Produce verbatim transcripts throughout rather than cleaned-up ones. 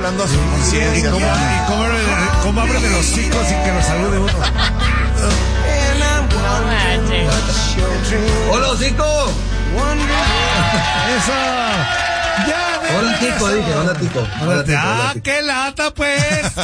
hablando a su conciencia. ¿Y cómo, y cómo, cómo abren de los hocicos sin que lo salude uno? ¡Hola, hocico! ¡Eso! ¡Ya! Hola, Tico, dije. Hola, Tico. Hola, Tico. ¡Ah, qué lata, pues!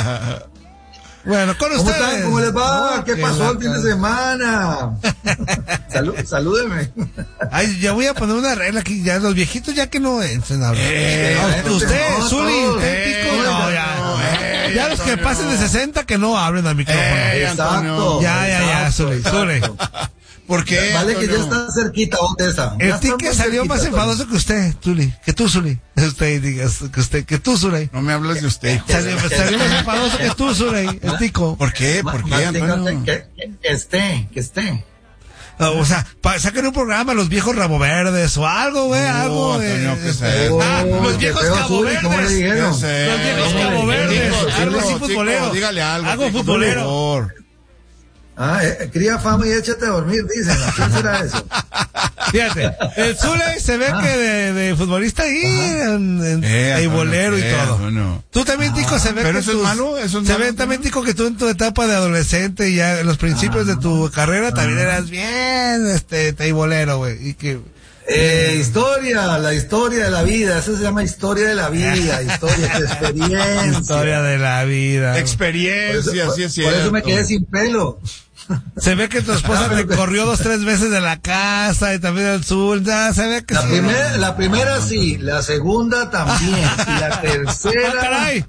Bueno, con ¿Cómo ustedes. están? ¿Cómo les va? No, ¿Qué pasó el fin de semana? Salú, salúdeme. Ay, ya voy a poner una regla aquí. Ya los viejitos ya que no entren a hablar. Eh, Ah, usted, no, Zuli, todos. usted, Eh, Tico, no, ya. no, eh, Ya los que Antonio. pasen de sesenta que no hablen al micrófono. Eh, Exacto. Ya, ya, ya, Zuli, Zuli. ¿Por qué? Vale, que ya Antonio? está cerquita, ¿dónde está? Ya El está Tique muy salió cerquita, más Tony. enfadoso que usted, Zuli. Que tú, Zuli. Usted, digas, que usted, que tú, Zuli. No me hablas de usted, hijo. Salió, salió más enfadoso que tú, Zuli, el Tico. ¿Por qué? Ma- ¿Por qué, manténgate, Antonio? que, que- que esté, que esté. Ah, o sea, pa, saquen un programa, los viejos Rabo Verdes o algo, güey, No, algo. de- Antonio, ¿qué es eso? Ah, Oh, los qué viejos feo, Cabo Zuli, ¿cómo le Verdes. dijeron? Yo sé. Los viejos ¿Cómo le Cabo dijeron? Verdes, Tico, algo así Tico, futbolero. dígale algo. Algo Tico, futbolero. Por favor. Ah, eh, cría fama y échate a dormir, dicen. ¿A quién será eso? Fíjate, el Zule se ve Ah. que de, de futbolista ahí, en, en, Eh, hay Antonio, bolero y eh, todo. Antonio. Tú también, Tico, se ve ¿pero que eso es tus- malo? ¿Eso es se malo, ve también, Antonio? Tico, que tú en tu etapa de adolescente y ya en los principios de tu carrera también eras bien, este, teibolero, güey, y que... Eh, historia, la historia de la vida, eso se llama historia de la vida, historia de experiencia. Historia de la vida. Por eso, Experiencia, por- sí es por cierto. eso me quedé sin pelo. Se ve que tu esposa te corrió dos, tres veces de la casa y también del sur. Ya se ve que La, sí. primera, la primera sí, la segunda también, y la Ah, tercera... caray.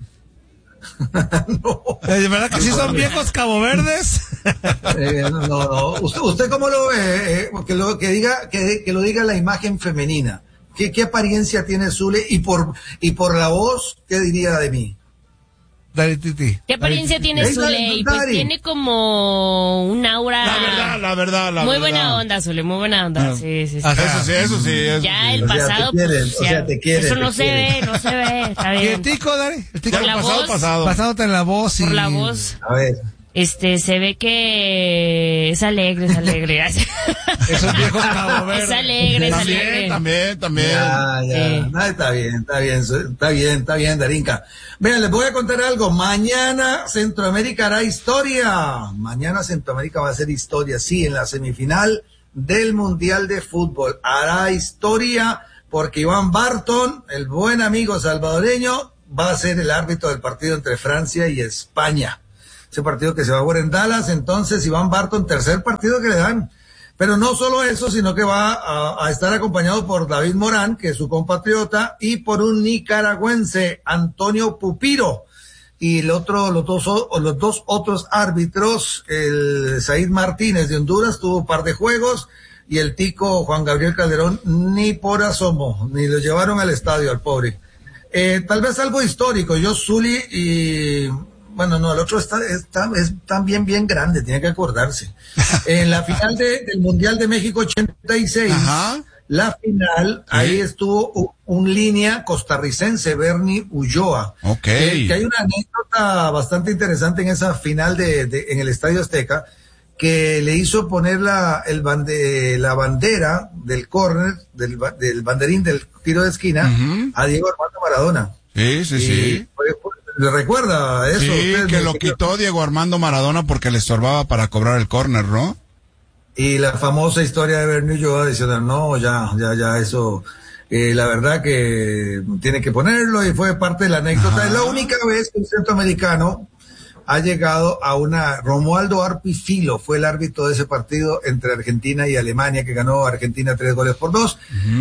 no, Eh, ¿De verdad que sí son viejos Cabo Verdes? eh, no, no, no. ¿Usted, usted cómo lo ve? Eh, que, lo, que, diga, que, que lo diga la imagen femenina. ¿Qué, qué apariencia tiene Zule? Y por, y por la voz, ¿qué diría de mí? Dale, Titi. ¿Qué apariencia tiene Ey, Zule? Pues Dari. tiene como un aura. La verdad, la verdad, la muy verdad. buena onda, Zule, muy buena onda. Ah. Sí, sí, sí. Ajá. Eso sí, eso sí. Eso Ya sí. el O sea, te pasado, quieren, pues, o ya- sea, te quieren, eso te no se quieren. ve, no se ve, está ¿Y bien. el Tico, Dale? El Tico. Por la pasado, voz, pasado. Pasándote en la voz y... por la voz, A ver. este, se ve que es alegre, es alegre. Esos viejos Cabo Verdes. Es alegre, es También, alegre. también, también. Ya, ya. Sí. No, está bien, está bien, está bien, está bien, Darinka. Vean, les voy a contar algo. Mañana Centroamérica hará historia. Mañana Centroamérica va a hacer historia, sí, en la semifinal del Mundial de Fútbol. Hará historia porque Iván Barton, el buen amigo salvadoreño, va a ser el árbitro del partido entre Francia y España. Ese partido que se va a jugar en Dallas, entonces Iván Barton, tercer partido que le dan. Pero no solo eso, sino que va a, a estar acompañado por David Morán, que es su compatriota, y por un nicaragüense, Antonio Pupiro. Y el otro, los dos, o los dos otros árbitros, el Said Martínez de Honduras tuvo un par de juegos, y el tico Juan Gabriel Calderón ni por asomo, ni lo llevaron al estadio al pobre. Eh, tal vez algo histórico, yo Zuli y... Bueno, no, el otro está, está es también bien grande, tiene que acordarse. En la final de, del Mundial de México ochenta y seis, Ajá. la final, Sí. ahí estuvo un, un línea costarricense, Bernie Ulloa. Ok. Que, que hay una anécdota bastante interesante en esa final de, de en el Estadio Azteca, que le hizo poner la, el bande, la bandera del córner, del, ba- del banderín del tiro de esquina, Ujú. a Diego Armando Maradona. Sí, sí, Y sí. fue- fue- ¿le recuerda eso? Sí, Usted, que mi lo querido? quitó Diego Armando Maradona porque le estorbaba para cobrar el córner, ¿no? Y la famosa historia de Bernie Ulloa diciendo, no, ya, ya, ya, eso, eh, la verdad que tiene que ponerlo, y fue parte de la anécdota. Ajá. Es la única vez que un centroamericano ha llegado a una... Romualdo Arpi Filo fue el árbitro de ese partido entre Argentina y Alemania, que ganó Argentina tres goles por dos,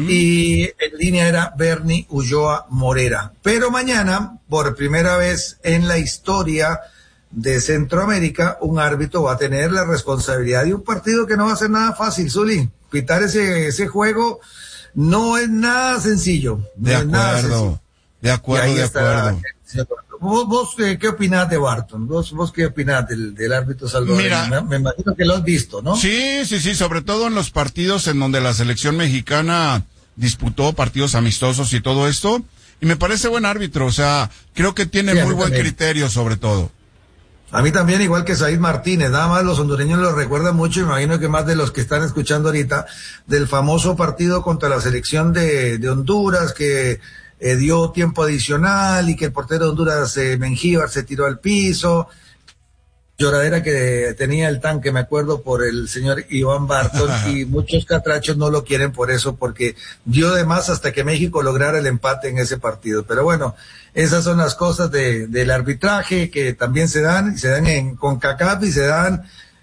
y en línea era Bernie Ulloa Morera. Pero mañana, por primera vez en la historia de Centroamérica, un árbitro va a tener la responsabilidad de un partido que no va a ser nada fácil, Zuli. Pitar ese, ese juego no es nada sencillo. No De es nada sencillo. acuerdo, de Y acuerdo, ahí de está. acuerdo. ¿Vos, vos eh, qué opinás de Barton? ¿Vos, vos qué opinás del, del árbitro salvadoreño? Mira. me, me imagino que lo has visto, ¿no? Sí, sí, sí, sobre todo en los partidos en donde la selección mexicana disputó partidos amistosos y todo esto. Y me parece buen árbitro, o sea, creo que tiene Sí, a muy mí buen también. criterio sobre todo. A mí también, igual que Said Martínez, nada más los hondureños lo recuerdan mucho, y me imagino que más de los que están escuchando ahorita, del famoso partido contra la selección de, de Honduras, que eh, dio tiempo adicional y que el portero de Honduras, eh, Mengíbar, se tiró al piso. Lloradera que tenía el tanque, me acuerdo, por el señor Iván Barton, y muchos catrachos no lo quieren por eso, porque dio de más hasta que México lograra el empate en ese partido. Pero bueno, esas son las cosas de, del arbitraje que también se dan, se dan en CONCACAF y se dan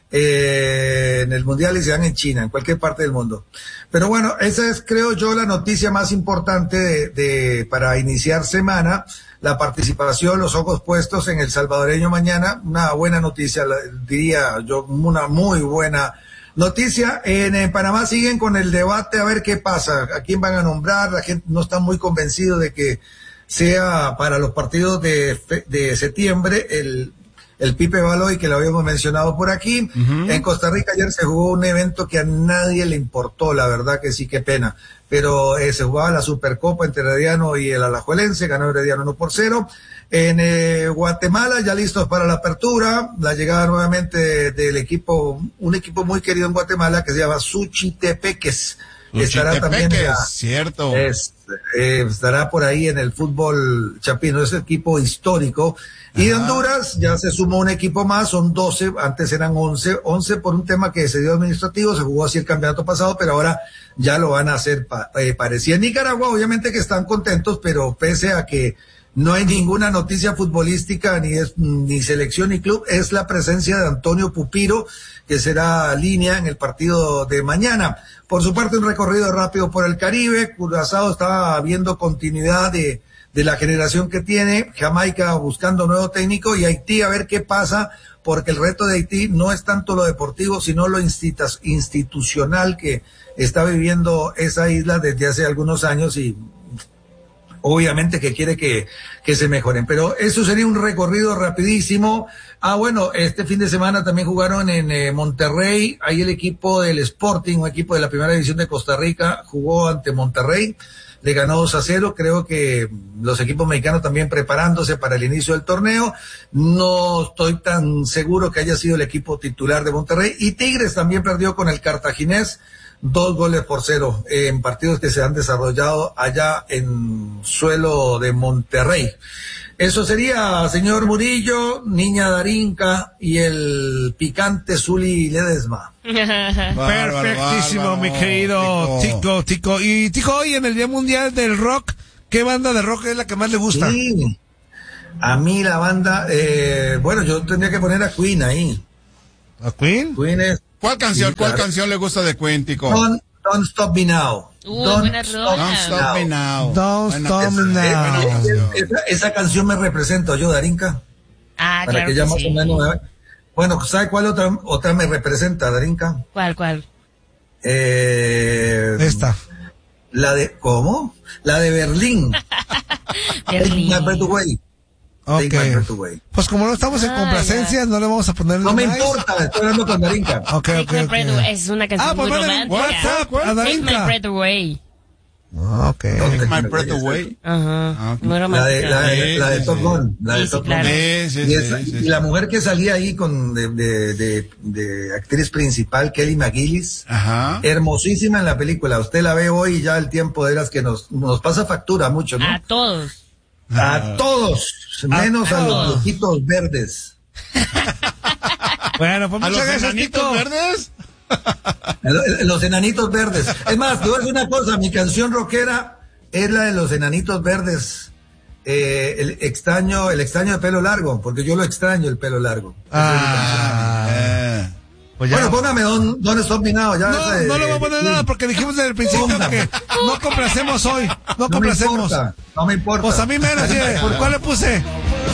eh, en el Mundial y se dan en China, en cualquier parte del mundo. Pero bueno, esa es, creo yo, la noticia más importante de, de para iniciar semana. La participación, los ojos puestos en el salvadoreño mañana, una buena noticia, diría yo, una muy buena noticia. En, en Panamá siguen con el debate a ver qué pasa, a quién van a nombrar, la gente no está muy convencido de que sea para los partidos de, de septiembre el, el Pipe Baloy, que lo habíamos mencionado por aquí. Uh-huh. En Costa Rica ayer se jugó un evento que a nadie le importó, la verdad que sí, qué pena. Pero eh, se jugaba la Supercopa entre Herediano y el Alajuelense, ganó Herediano uno por cero. En eh, Guatemala, ya listos para la apertura, la llegada nuevamente de, del equipo, un equipo muy querido en Guatemala que se llama Suchitepeques. Estará también la, cierto. Es, eh, estará por ahí en el fútbol chapino, es el equipo histórico. Y de Honduras ya se sumó un equipo más, son doce, antes eran once, once por un tema que se dio administrativo, se jugó así el campeonato pasado, pero ahora ya lo van a hacer, pa, eh, parecía en Nicaragua, obviamente que están contentos, pero pese a que no hay ninguna noticia futbolística, ni es, ni selección ni club, es la presencia de Antonio Pupiro, que será línea en el partido de mañana. Por su parte, un recorrido rápido por el Caribe, Curazao está viendo continuidad de de la generación que tiene, Jamaica buscando nuevo técnico y Haití a ver qué pasa, porque el reto de Haití no es tanto lo deportivo, sino lo institucional que está viviendo esa isla desde hace algunos años y obviamente que quiere que, que se mejoren. Pero eso sería un recorrido rapidísimo. Ah, bueno, este fin de semana también jugaron en eh, Monterrey, ahí el equipo del Sporting, un equipo de la primera división de Costa Rica, jugó ante Monterrey. Le ganó dos a cero, creo que los equipos mexicanos también preparándose para el inicio del torneo. No estoy tan seguro que haya sido el equipo titular de Monterrey. Y Tigres también perdió con el Cartaginés, dos goles por cero en partidos que se han desarrollado allá en suelo de Monterrey. Eso sería, señor Murillo, niña Darinka y el picante Zuli Ledesma. Perfectísimo, bárbaro, mi querido Tico, Tico. Y Tico, hoy en el Día Mundial del Rock, ¿qué banda de rock es la que más le gusta? Sí, a mí la banda, eh, bueno, yo tendría que poner a Queen ahí. ¿A Queen? Queen es... ¿Cuál canción, sí, cuál claro. canción le gusta de Queen, Tico? Don't, don't Stop Me Now. Uh, Don't, buena stop, rola. Don't Stop Me Now. Don't Buena- Stop Me es- Now. es buena canción. Esa, esa canción me representa yo, Darinka. Ah, Para claro que que ya más sí. o menos... me- Bueno, ¿sabe cuál otra, otra me representa, Darinka? ¿Cuál, cuál? Eh, Esta. La de... ¿Cómo? La de Berlín. Berlín. Take My Breath Away. Take Ok. My Breath Away. Pues como no estamos en Ah, complacencias, no le vamos a poner No me nice. importa, estoy hablando con Darinka. Ok, Take ok, My ok. Breath Away. Es una canción Ah, pues muy mándale un romántica. WhatsApp a Take My Darinka. Breath Away. Ah, ok. Take My Breath Away. Ajá. Ah, ok. Muy La de, romántica. la de, Sí, la de sí, Top sí. Gun. La de Sí, sí, Top claro. Gun. Sí, sí, Y, sí, esa- sí, y sí. la mujer que salía ahí con de, de, de, de actriz principal, Kelly McGillis, Ajá. hermosísima en la película. Usted la ve hoy y ya el tiempo de las que nos, nos pasa factura mucho, ¿no? A todos. A todos, menos a, todos. los loquitos verdes. Bueno, pues ¿A los muchas gracias, enanitos Tico. verdes? A Los enanitos verdes. Es más, te voy a decir una cosa, mi canción rockera es la de los enanitos verdes. Eh, el extraño, el extraño de pelo largo, porque yo lo extraño el pelo largo. Esa es mi canción. Ah, Eh. pues ya. Bueno, póngame Don, Don Stop Me Now, ya. No, ese, no le voy a poner sí. nada porque dijimos desde el principio que no complacemos hoy. No No me complacemos. importa, no me importa. Pues a mí menos, ¿sí? ¿Por cuál le puse?